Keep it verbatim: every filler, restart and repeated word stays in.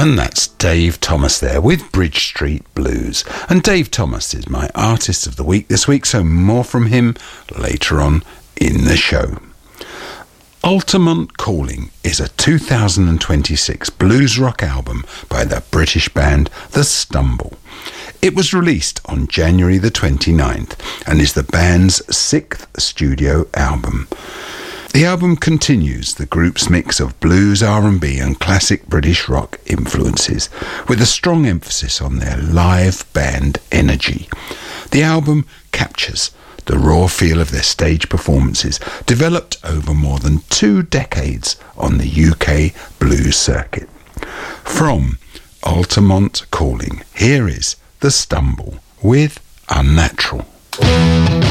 And that's Dave Thomas there with Bridge Street Blues. And Dave Thomas is my Artist of the Week this week, so more from him later on in the show. Altamont Calling is a two thousand twenty-six blues rock album by the British band The Stumble. It was released on January the twenty-ninth and is the band's sixth studio album. The album continues the group's mix of blues, R and B and classic British rock influences, with a strong emphasis on their live band energy. The album captures the raw feel of their stage performances, developed over more than two decades on the U K blues circuit. From Altamont Calling, here is The Stumble with Unnatural.